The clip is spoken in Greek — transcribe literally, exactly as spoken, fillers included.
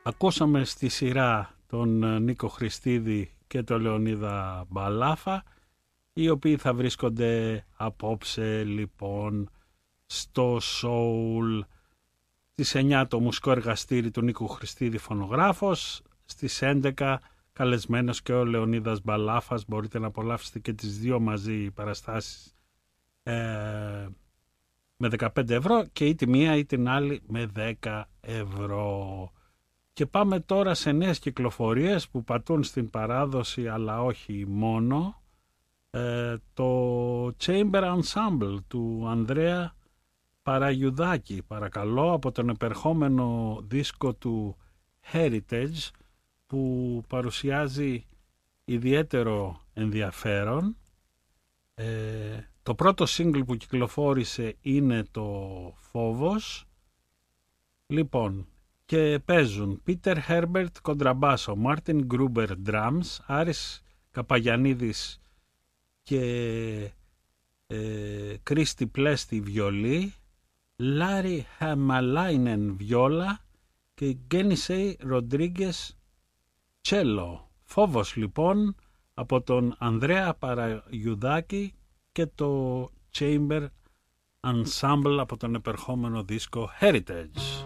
Ακούσαμε στη σειρά τον Νίκο Χριστίδη και τον Λεωνίδα Μπαλάφα, οι οποίοι θα βρίσκονται απόψε λοιπόν στο Soul. Στις εννιά το μουσικό εργαστήρι του Νίκου Χριστίδη φωνογράφος, στις έντεκα καλεσμένος και ο Λεωνίδας Μπαλάφας. Μπορείτε να απολαύσετε και τις δύο μαζί παραστάσεις ε, με δεκαπέντε ευρώ και ή τη μία ή την άλλη με δέκα ευρώ. Και πάμε τώρα σε νέες κυκλοφορίες που πατούν στην παράδοση αλλά όχι μόνο. Ε, το Chamber Ensemble του Ανδρέα Παραγιουδάκη, παρακαλώ, από τον επερχόμενο δίσκο του Heritage, που παρουσιάζει ιδιαίτερο ενδιαφέρον. Ε, το πρώτο single που κυκλοφόρησε είναι το Φόβος. Λοιπόν, και παίζουν Peter Herbert κοντραμπάσο, Martin Gruber drums, Άρης Καπαγιαννίδης και ε, Κρίστη Πλέστη βιολί, Λάρι Χαμαλάινεν βιόλα και Γκένισεϊ Ροντρίγκες τσέλο. Φόβος λοιπόν από τον Ανδρέα Παραγιουδάκη και το Chamber Ensemble από τον επερχόμενο δίσκο Heritage.